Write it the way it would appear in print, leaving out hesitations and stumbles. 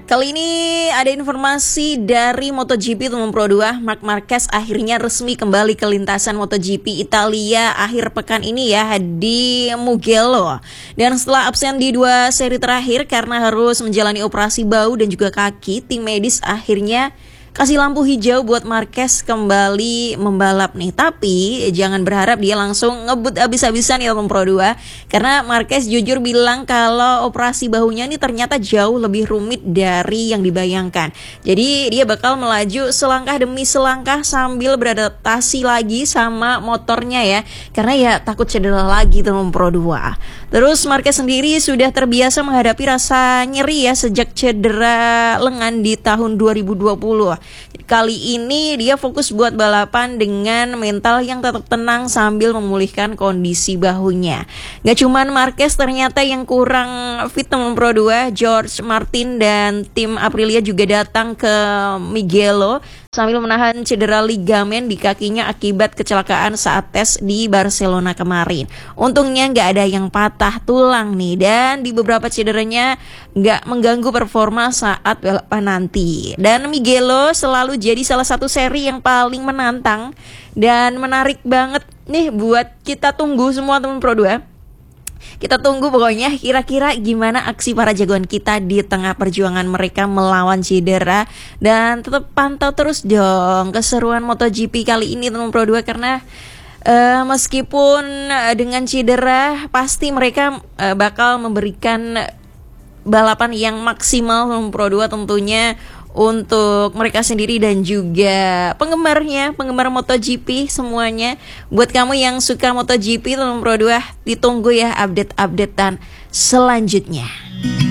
Kali ini ada informasi dari MotoGP teman Pro 2. Marc Marquez akhirnya resmi kembali ke lintasan MotoGP Italia akhir pekan ini ya di Mugello. Dan setelah absen di 2 seri terakhir karena harus menjalani operasi bahu dan juga kaki, tim medis akhirnya kasih lampu hijau buat Marquez kembali membalap nih. Tapi jangan berharap dia langsung ngebut abis-abisan ya teman Pro 2. Karena Marquez jujur bilang kalau operasi bahunya ini ternyata jauh lebih rumit dari yang dibayangkan. Jadi dia bakal melaju selangkah demi selangkah sambil beradaptasi lagi sama motornya ya. Karena ya takut cedera lagi teman Pro 2. Terus Marquez sendiri sudah terbiasa menghadapi rasa nyeri ya sejak cedera lengan di tahun 2020. Kali ini dia fokus buat balapan dengan mental yang tetap tenang sambil memulihkan kondisi bahunya. Gak cuman Marquez ternyata yang kurang fit teman Pro 2, George Martin dan tim Aprilia juga datang ke Mugello sambil menahan cedera ligamen di kakinya akibat kecelakaan saat tes di Barcelona kemarin. Untungnya gak ada yang patah tulang nih, dan di beberapa cederanya gak mengganggu performa saat balapan nanti. Dan Mugello selalu jadi salah satu seri yang paling menantang dan menarik banget nih buat kita tunggu semua teman Pro 2. Kita tunggu pokoknya kira-kira gimana aksi para jagoan kita di tengah perjuangan mereka melawan cedera. Dan tetap pantau terus dong keseruan MotoGP kali ini teman Pro 2. Karena meskipun dengan cedera pasti mereka bakal memberikan balapan yang maksimal teman Pro 2 tentunya untuk mereka sendiri dan juga penggemarnya, penggemar MotoGP semuanya. Buat kamu yang suka MotoGP teman Pro 2, ditunggu ya update-updatean selanjutnya.